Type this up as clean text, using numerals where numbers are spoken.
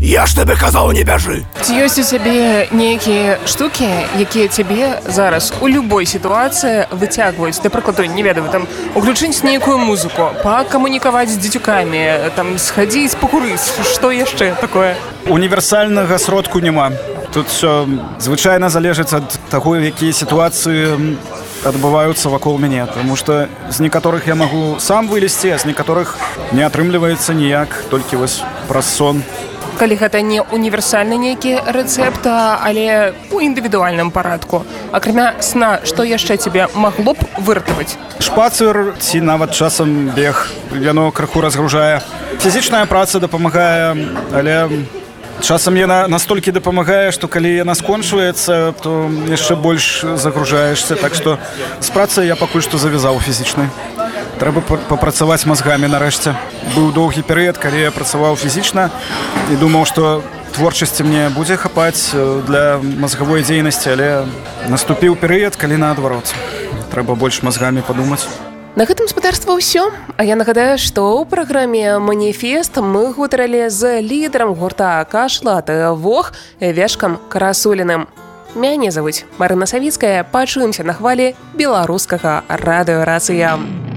Я ж тебе казаў, не бяжы. Ці ёсць у цябе нейкія штукі, якія цябе зараз у любой сітуацыі выцягваюць? Да прыкладу, не ведаю, там уключыць нейкую музыку, пакамунікаваць з дзецюкамі, там схадзіць пакурыць, што яшчэ такое? Універсальнага сродку няма. Тут все звычайна залежыць ад таго, якія сітуацыі адбываюцца вакол мяне, тому што з некаторых я магу сам вылезці, а з некаторых не атрымліваецца ніяк, толькі вось праз сон. Калі гэта не універсальны нейкі рэцэпт, але у індывідуальным парадку. Акрамя сна, што яшчэ цябе магло б выратаваць? Шпацыр ці нават часам бег, яно крыху разгружае. Фізічная праца дапамагае, але часам яна настолькі дапамагае, што калі яна скончваецца, то яшчэ больш загружаешся. Так што з працай я пакуль што завязаў фізічнай. Трэба папрацаваць мазгамі нарэшце. Быў доўгі перыяд, калі я працаваў фізічна і думаў, што творчасці мне будзе хапаць для мазгавой дзейнасці, але наступіў перыяд, калі наадварот. Трэба больш мазгамі падумаць. На гэтым спадарства ўсё. А я нагадаю, што ў праграме «Маніфест» мы гутарылі з лідарам гурта «Кашла» ТВОХ Вешкам Красуліным. Мяне завуць Марына Савіцкая. Пачуемся на хвалі беларускага радыёрацыя.